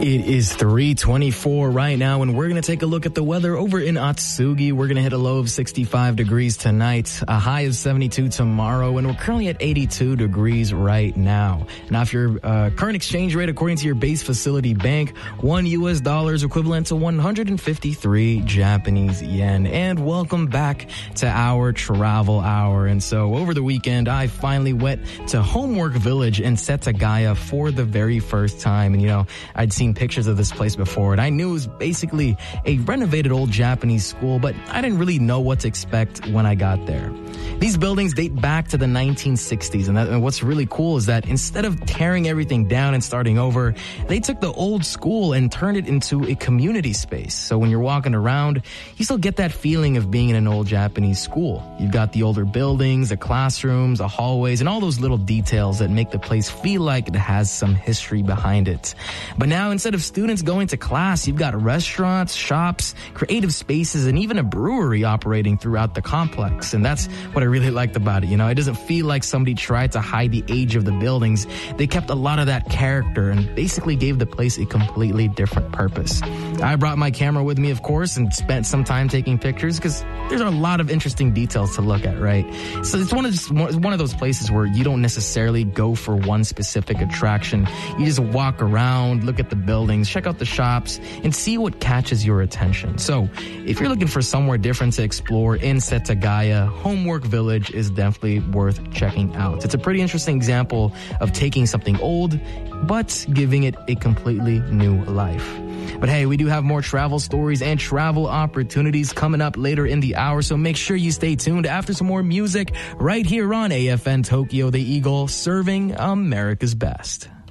It is 3:24 right now, and we're going to take a look at the weather over in Atsugi. We're going to hit a low of 65 degrees tonight, a high of 72 tomorrow, and we're currently at 82 degrees right now. Now, if your current exchange rate, according to your base facility bank, $1 is equivalent to 153 Japanese yen. And welcome back to our travel hour. And so over the weekend, I finally went to Homework Village in Setagaya for the very first time. And, I'd seen pictures of this place before, and I knew it was basically a renovated old Japanese school, but I didn't really know what to expect when I got there. These buildings date back to the 1960s, and what's really cool is that instead of tearing everything down and starting over, they took the old school and turned it into a community space. So when you're walking around, you still get that feeling of being in an old Japanese school. You've got the older buildings, the classrooms, the hallways, and all those little details that make the place feel like it has some history behind it. But now, instead of students going to class, you've got restaurants, shops, creative spaces, and even a brewery operating throughout the complex. And that's what I really liked about it. It doesn't feel like somebody tried to hide the age of the buildings. They kept a lot of that character and basically gave the place a completely different purpose. I brought my camera with me, of course, and spent some time taking pictures because there's a lot of interesting details to look at, right? So it's one of those places where you don't necessarily go for one specific attraction. You just walk around, look at the buildings, check out the shops, and see what catches your attention. So if you're looking for somewhere different to explore in Setagaya, Homework Village is definitely worth checking out. It's a pretty interesting example of taking something old, but giving it a completely new life. But hey, we do have more travel stories and travel opportunities coming up later in the hour, so make sure you stay tuned after some more music right here on AFN Tokyo, the Eagle, serving America's best.